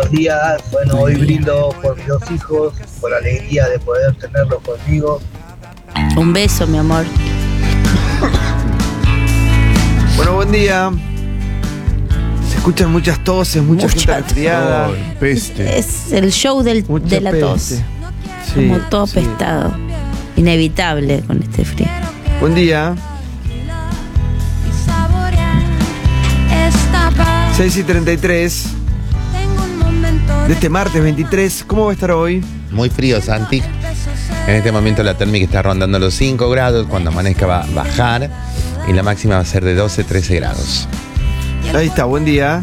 buenos días. Bueno, hoy brindo por mis 2 hijos, por la alegría de poder tenerlos conmigo. Un beso, mi amor. Bueno, buen día. Se escuchan muchas toses, mucha gente resfriada. Peste. Es el show de la tos. Sí, Como todo sí. apestado. Inevitable con este frío. Buen día. 6:33 de este martes 23. ¿Cómo va a estar hoy? Muy frío, Santi. En este momento la térmica está rondando los 5 grados. Cuando amanezca va a bajar. Y la máxima va a ser de 12, 13 grados. Ahí está, buen día.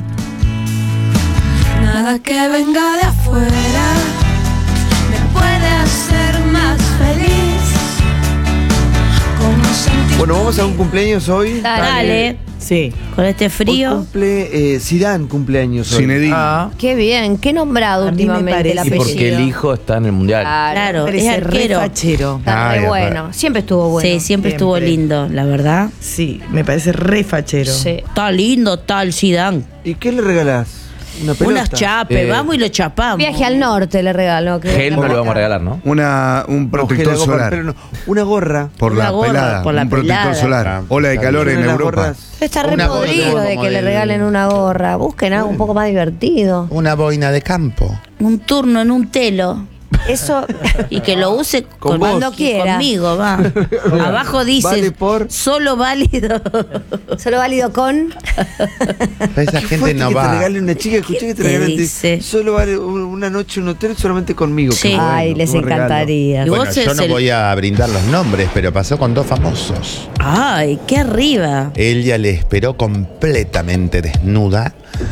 Nada que venga de afuera me puede hacer más feliz. Como sentir. Bueno, vamos a un cumpleaños hoy. Dale. Sí. Con este Hoy frío. cumple Zidane, cumpleaños hoy. Zinedine. Qué bien, qué nombrado A mí me últimamente el parece- apellido. Y porque el hijo está en el mundial. Claro, es Parece re arquero. fachero. Está re Ay, bueno. Siempre estuvo bueno. Sí, siempre estuvo Siempre. lindo, la verdad. Sí, me parece re fachero. Sí. Está lindo, está el Zidane. ¿Y qué le regalás? Una pelota. Unas chapes, vamos y lo chapamos. Viaje al norte le regaló. creo. Gel no le vamos a regalar, ¿no? Un No, protector gel, solar. pero no, una gorra. Por Una la gorra, pelada. por la un protector pelada. solar. Ola de calor en Una de las Europa. gorras. Está re Una gorra podrido de como que le del- regalen una gorra. Busquen algo un poco más divertido. Una boina de campo. Un turno en un telo. Eso. Y que lo use Con vos. Cuando quiera. conmigo, va. Abajo dice, Vale por- solo válido. Solo válido con. Esa ¿Qué gente fuerte no que te va. regale una chica? Escuché que te te regalen. dice? Solo vale una noche en un hotel solamente conmigo. Sí. Qué bueno, Ay, les qué buen regalo. encantaría. Y Bueno, vos yo es no el- voy a brindar los nombres, pero pasó con 2 famosos. Ay, qué arriba. Ella le esperó completamente desnuda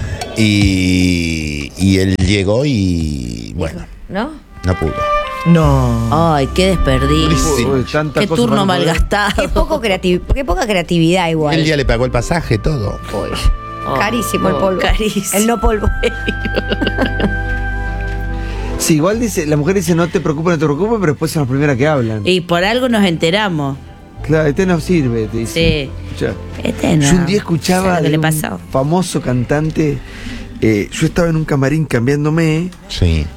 y él llegó y bueno, ¿No? no pudo. No. Ay, qué desperdicio. Uy, tanta Qué cosa turno para no poder. malgastado. Qué poca creatividad igual. Él ya le pagó el pasaje, todo. Uy, carísimo el polvo. Carísimo. El no polvo. Sí, igual dice, la mujer dice no te preocupes, pero después son las primeras que hablan. Y por algo nos enteramos. Claro, este no sirve, te dice. Sí. Escuchá. Este no. Yo un día escuchaba ¿Sabes lo que de le un pasó? famoso cantante. Yo estaba en un camarín cambiándome Sí.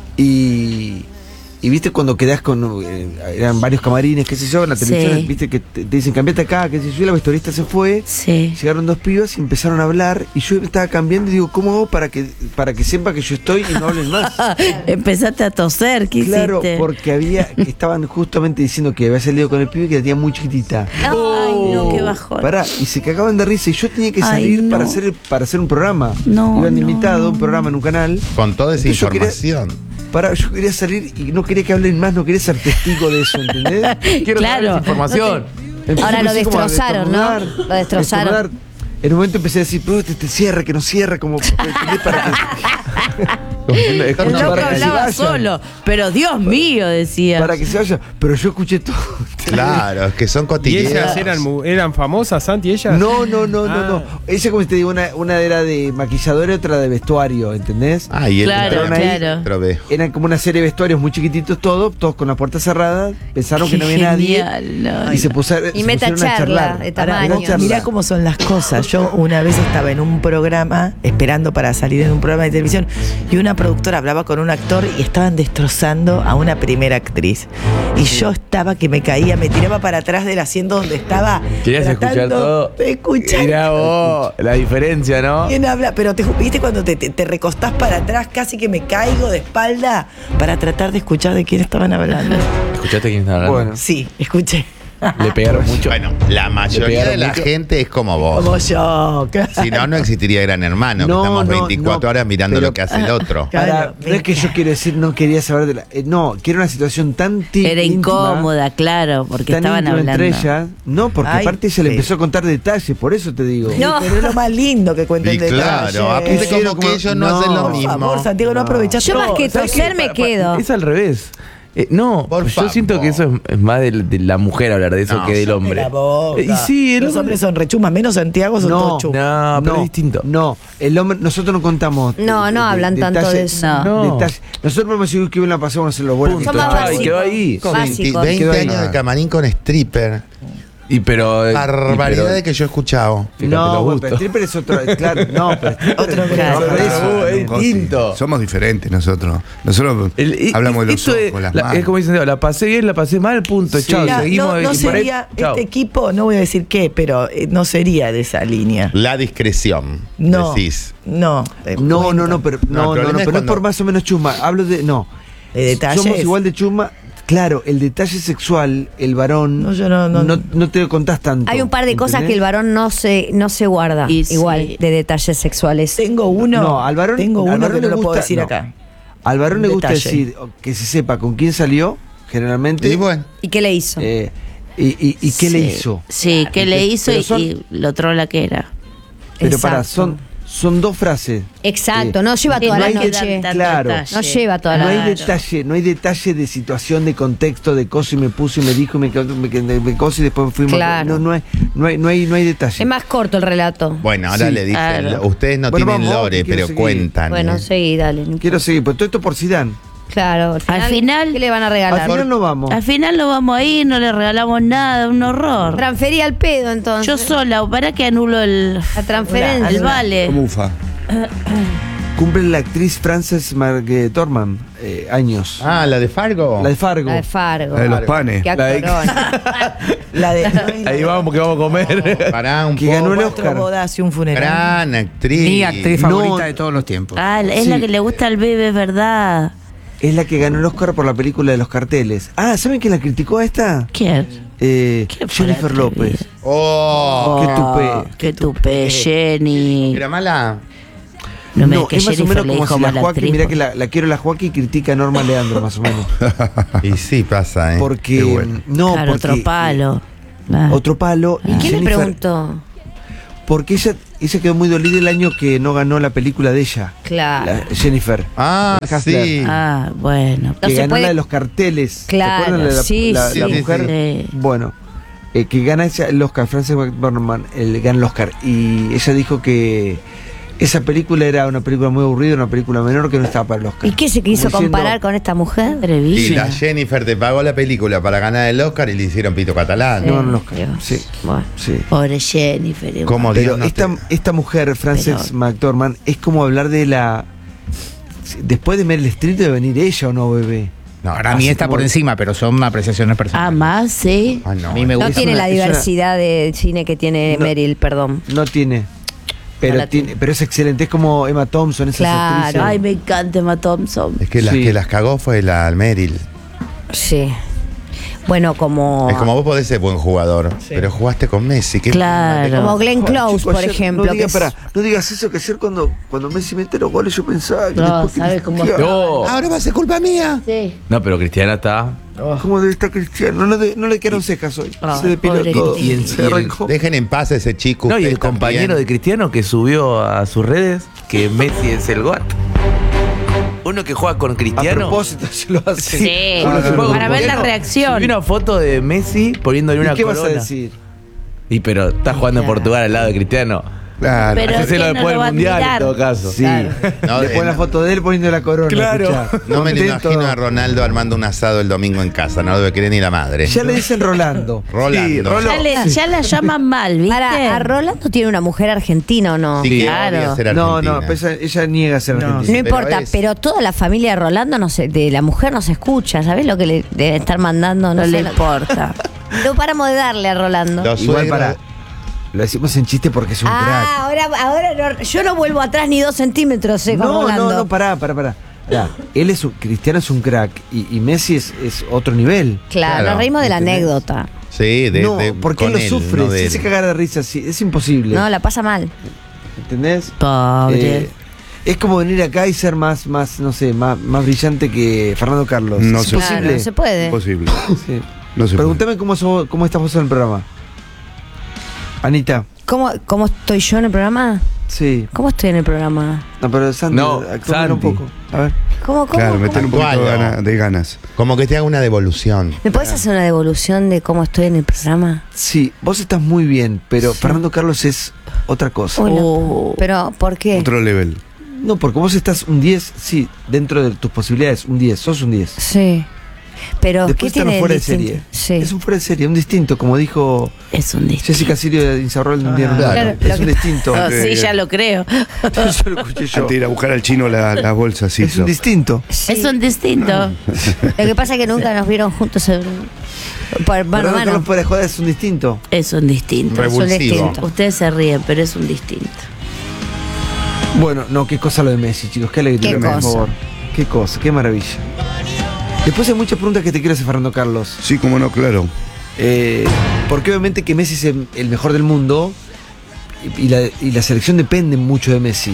y viste cuando quedás con eran varios camarines, qué sé yo, en la Sí. televisión, viste que te dicen cambiate acá, qué sé yo, y la vestuarista se fue. Sí. Llegaron 2 pibas y empezaron a hablar y yo estaba cambiando y digo, ¿cómo hago para que sepa que yo estoy y no hablen más? Empezaste a toser, ¿qué Claro, hiciste? porque estaban justamente diciendo que había salido con el pibe y que la tenía muy chiquitita. Ay, no, qué bajón. Pará, y se cagaban de risa y yo tenía que Ay, salir no. para hacer un programa. No, Iban no, invitado a un no. programa en un canal. Con toda esa Entonces yo quería- información. Yo quería salir y no quería que hablen más, no quería ser testigo de eso, ¿entendés? Quiero Claro. saber esa información. Entonces Ahora lo empecé como a destrozaron, ¿no? estornudar, Lo destrozaron. estornudar. En un momento empecé a decir, pero te cierra, que no cierra, como ¿entendés? Para que, El para loco que se hablaba vayan. solo. Pero Dios mío, decía. Para que se vaya. Pero yo escuché todo. Claro, es que son ¿Y cotidianas. ellas eran famosas, Santi, ellas? No. Ah. Ella, como te digo, una era de maquilladora y otra de vestuario, ¿entendés? Ah, y él Claro, entraron ahí, claro. pero ve. Eran como una serie de vestuarios muy chiquititos, todos con la puerta cerrada. Pensaron que no había nadie. Genial, no. Y se pusieron, Y se meta pusieron a charla charlar. de Ahora, tamaño. vos mirá cómo son las cosas. Yo una vez estaba en un programa, esperando para salir en un programa de televisión, y una productora hablaba con un actor y estaban destrozando a una primera actriz. Y yo estaba que me caía, me tiraba para atrás del asiento donde estaba. ¿Querías escuchar tratando todo? de escuchar. Mirá vos, la diferencia, ¿no? ¿Quién habla? Pero viste cuando te recostás para atrás, casi que me caigo de espalda para tratar de escuchar de quién estaban hablando. ¿Escuchaste quién estaba hablando? Bueno. Sí, escuché. Le pegaron mucho. Bueno, la mayoría de pegaron la mucho. gente es como vos. Como yo. Si no, no existiría Gran Hermano, que No, estamos no, 24 no, horas mirando pero- lo que hace el otro. Claro, No es que yo quiero decir, no quería saber de la. No, que era una situación tan Era íntima, incómoda, claro, porque tan estaban íntima hablando. entre ellas. No, porque Ay, aparte ella le sí. empezó a contar detalles, por eso te digo. No. Pero es lo más lindo que cuenten Y detalles. claro, aparte Hicieron como que como- ellos no, no, hacen lo por mismo. Por favor, Santiago, no aprovechás Yo todo. más que ¿Sabes toser qué? me quedo. Es al revés. No, Por yo favor. siento que eso es más de la mujer hablar de eso No, que del hombre. La boca. Y sí, el Los hombre- hombres son rechumas, menos Santiago son todos chumas. No, pero es distinto. No, el hombre, nosotros no contamos. No hablan tanto de eso. No. detalles. Nosotros podemos decir que bien la pasamos en los buenos. Son más Chao, y básicos. quedó ahí. Básicos. 20 Quedó ahí. años de camarín con stripper. Pero Barbaridades que yo he escuchado. Fíjate no, los bueno, pero gustos. stripper es otro. Claro, no, pero stripper Otro es claro. otro eso. Es distinto. Somos diferentes nosotros. Nosotros hablamos de los esto ojos, las es manos. como dicen, la pasé bien, la pasé mal, punto. Sí. Chao, Mira, seguimos. no y por ahí, sería, chao. este equipo, no voy a decir qué, pero no sería de esa línea. La discreción. No. Decís. No. No, cuenta. no, pero No, no, el no, problema es pero no es cuando- por más o menos chusma. Hablo de. No. ¿De detalles? Somos igual de chusma. Claro, el detalle sexual, el varón. No, yo no- no te lo contás tanto. Hay un par de cosas que ¿entendés? el varón no se guarda, Y sí. igual, de detalles sexuales. Tengo uno. No, al varón, Tengo al uno varón que no le lo puedo gusta- decir no. acá. Al varón Un le gusta detalle. decir que se sepa con quién salió, generalmente. Y bueno. ¿Y qué le hizo? ¿Y qué le Sí. hizo? Sí, ¿qué le hizo Pero y, son- y lo trola que era? Pero para, Exacto. son dos frases. Exacto, no lleva Sí, toda no la hay que noche. dar tanto Claro. detalle. No lleva toda No la hay noche. detalle, no hay detalle de situación, de contexto, de cosa y me puso y me dijo y me cosa y después fuimos. Claro. No hay detalle. Es más corto el relato. Bueno, ahora Sí, le dicen, claro. ustedes no Bueno, tienen vamos, lore, que quiero pero seguir. cuentan. Bueno, ¿eh? seguí, dale. no Quiero importa. seguir, pues todo esto por Zidane. Claro, Al final- ¿qué le van a Al regalar? final no vamos. Al final no vamos a ir, no le regalamos nada, un horror. Transferí al pedo, entonces. Yo sola, ¿para que anulo La transferencia. al vale? Mufa. Cumple la actriz Frances McDormand años. Ah, la de Fargo. La de Fargo. La de Fargo. La de los panes. Qué La de- actorona. La de Ahí vamos, que vamos a comer. Pará un Que poco. ganó el cuatro Oscar. bodas y un funeral. Gran actriz. Mi actriz No. favorita de todos los tiempos. Ah, es Sí. la que le gusta al bebé, es verdad. Es la que ganó el Oscar por la película de los carteles. Ah, ¿saben quién la criticó a esta? ¿Quién? Jennifer fue la López. atrevida? Oh. Qué tupé. Qué tupé, Jenny. ¿Era mala? No me No, que es más o Jennifer menos le como dijo si la mala Joaquín, actriz, mirá pues. que la quiero la Joaquín y critica a Norma Leandro, más o menos. Y sí, pasa, ¿eh? Porque. Qué bueno. No, Claro, porque, otro palo. Ah. Otro palo. ¿Y quién le Jennifer- preguntó? Porque ella quedó muy dolida el año que no ganó la película de ella. Claro. Jennifer. Ah, Hustler. sí. Ah, bueno. Que No se ganó puede- la de los carteles. Claro, ¿Se acuerdan de sí, la sí. mujer? Sí. Bueno, que gana el Oscar, Frances McDormand, gana el Oscar. Y ella dijo que esa película era una película muy aburrida, una película menor que no estaba para el Oscar. ¿Y qué se quiso Como diciendo, comparar con esta mujer? Y Atrevida. la Jennifer te pagó la película para ganar el Oscar y le hicieron pito catalán. No, no, Oscar. Dios. Sí, Bueno, sí. pobre Jennifer. ¿Cómo Pero Dios no te- esta mujer, Frances Pero- McDormand, es como hablar de la. Después de Meryl Streep debe venir ella o no, bebé. No, Para mí así está como- por encima, pero son apreciaciones personales. Ah, más, sí. Ah, no. A mí me No gusta. tiene una- la es una- diversidad de cine que tiene No. Meryl, perdón. No tiene. Pero, No la tiene, tiene. pero es excelente, es como Emma Thompson, esas Claro. actrices. Ay, me encanta Emma Thompson. Es que la Sí. que las cagó fue la Meryl. Sí. Bueno, como. Es como vos podés ser buen jugador, pero jugaste con Messi. ¿qué? Claro. Como Glenn Close, Chico, por ayer- ejemplo. No, que digas, es- no digas eso, que ayer cuando Messi mete los goles yo pensaba que No, después que ¿sabes cómo Cristiano- No, Ahora va a ser culpa mía. Sí. no, pero Cristiana está. ¿Cómo debe estar Cristiano? No le quedaron cejas hoy. Ah, Se depiló pobre todo. Cristiano. Se arrancó. Dejen en paz a ese chico. No, y el ustedes compañero de también. Cristiano que subió a sus redes que Messi es el GOAT. Uno que juega con A Cristiano. propósito, se lo hace. Sí, Uno que juega con para ver la Cristiano, reacción. subió una foto de Messi poniéndole ¿Y una qué corona. vas a decir? Y pero está jugando en Claro. Portugal al lado de Cristiano. Claro. Pero Hacéselo ¿quién no después lo va del a mundial admirar? en todo caso. Sí. No, Después la foto de él poniendo la corona. Claro. escuchá. No me lo Contento. imagino a Ronaldo armando un asado el domingo en casa. No lo debe querer ni la madre. Ya le dicen Rolando. Rolando. Sí, Rolo. Ya la llaman mal, ¿viste? Para, ¿a Rolando tiene una mujer argentina o no? Sí, que Claro. odia ser No, argentina. no, pues ella niega ser argentina. No pero importa, es- pero toda la familia de Rolando, no sé, de la mujer no se escucha. ¿Sabés lo que le debe estar mandando? No sé, le lo- importa. No paramos de darle a Rolando. Los Igual suegros- para. Lo decimos en chiste porque es un crack. Ahora no, yo no vuelvo atrás ni 2 centímetros con No, Rolando. no, pará. Mirá, él es Cristiano es un crack y Messi es otro nivel. Claro, Claro, nos reímos de la ¿entendés? anécdota. Sí, no, porque él con lo sufre, no de si él. se caga de risa, sí, es imposible. No, la pasa mal. ¿Entendés? Pobre. Es como venir acá y ser más no sé, más brillante que Fernando Carlos. No es se- imposible. Claro, no se puede. Imposible. Sí. No se Pregúntame cómo estás vos en el programa. Anita, ¿Cómo estoy yo en el programa? sí. ¿Cómo estoy en el programa? No, pero Santi, No, actúame un Santi. poco. A ver. ¿Cómo? Claro, meter un poquito Actual, de ganas. Como que te haga una devolución. ¿Me puedes hacer una devolución de cómo estoy en el programa? Sí, vos estás muy bien, pero Fernando Carlos es otra cosa. Hola. Oh. Pero, ¿por qué? Otro level. No, porque vos estás un 10, sí, dentro de tus posibilidades, un 10, sos un 10. Sí. Pero Después ¿qué están los tiene fuera de distinto? serie. Sí. Es un fuera de serie, un distinto, como dijo Es un distinto. Jessica Sirio de Insaurralde un día en un Claro. programa. Es un distinto. Oh, sí, ya lo creo. Eso lo escuché yo. Antes de ir a buscar al chino las bolsas, sí. Es un distinto. Sí. Es un distinto. Lo que pasa es que nunca nos vieron juntos por mano a Perdón, mano. no fuera de joda, es un distinto. Es un distinto. Es un Revulsivo. distinto. Ustedes se ríen, pero es un distinto. Bueno, no, qué cosa lo de Messi, chicos, qué alegría, Qué por cosa. favor. Qué cosa, qué maravilla. Después hay muchas preguntas que te quiero hacer, Fernando Carlos. Sí, cómo no, claro. Porque obviamente que Messi es el mejor del mundo y la selección depende mucho de Messi.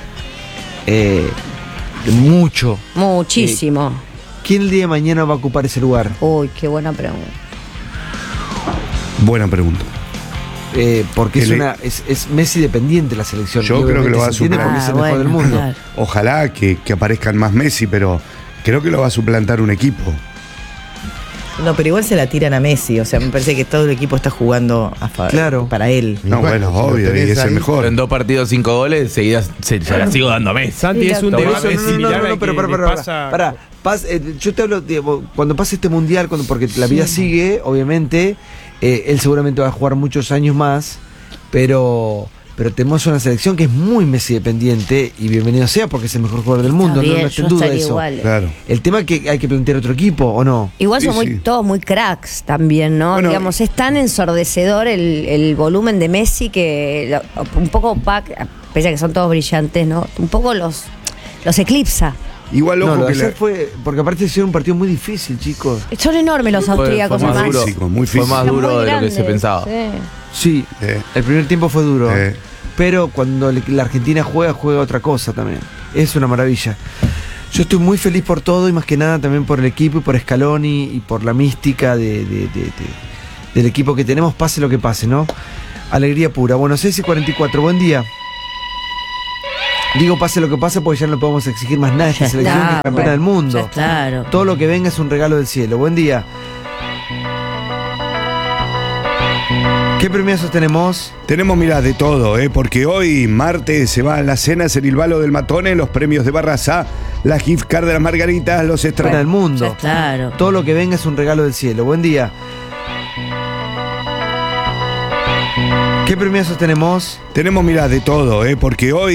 Mucho. Muchísimo. ¿Quién el día de mañana va a ocupar ese lugar? Uy, qué buena pregunta. Buena pregunta. Porque Que es Messi dependiente la selección. Yo Y creo que lo va a obviamente se entiende superar. porque es el mejor del mundo. claro. Ojalá que aparezcan más Messi, pero creo que lo va a suplantar un equipo. No, pero igual se la tiran a Messi. O sea, me parece que todo el equipo está jugando Claro. para él. No, bueno, si lo obvio, y tenés es el ahí, mejor. pero en 2 partidos, 5 goles, seguidas se la sigo dando a Messi. Santi, es un Por eso, debate similar al pero que le pasa... yo te hablo, cuando pase este mundial, porque la vida sigue, obviamente, él seguramente va a jugar muchos años más, pero tenemos una selección que es muy Messi dependiente y bienvenido sea porque es el mejor jugador del mundo, Está bien, no esté en yo duda estaría eso. igual. Claro. El tema es que hay que plantear otro equipo, ¿o no? Igual son Sí, sí. todos muy cracks también, ¿no? Bueno, Digamos, es tan ensordecedor el volumen de Messi que un poco pese a que son todos brillantes, ¿no? Un poco los eclipsa. Igual No, ojo lo de que ayer fue, porque aparte hicieron un partido muy difícil, chicos. Son enormes los austríacos, fue más además. duro. Físico, muy Fue físico. más Son duro muy de lo que grandes, se pensaba. sí. Sí, Eh. el primer tiempo fue duro. Eh. Pero cuando la Argentina juega otra cosa también. Es una maravilla. Yo estoy muy feliz por todo y más que nada también por el equipo y por Scaloni y por la mística del equipo que tenemos, pase lo que pase, ¿no? Alegría pura. Bueno, 6:44, buen día. Digo pase lo que pase porque ya no le podemos exigir más nada a esta Ya selección está, que es campeona bueno, del mundo. ya claro. Todo lo que venga es un regalo del cielo. Buen día. ¿Qué premiazos tenemos? Tenemos, mirá, de todo, porque hoy, martes, se va a las cenas en el Balo del Matone, los premios de Barraza, la gift card de las Margaritas, los Campeona del extra... mundo. Claro. Todo lo que venga es un regalo del cielo. Buen día. ¿Qué premiazos tenemos? Tenemos, mirá, de todo, porque hoy...